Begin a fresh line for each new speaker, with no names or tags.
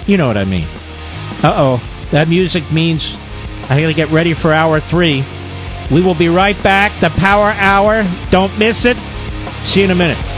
You know what I mean. Uh-oh. That music means I gotta get ready for hour 3. We will be right back. The Power Hour. Don't miss it. See you in a minute.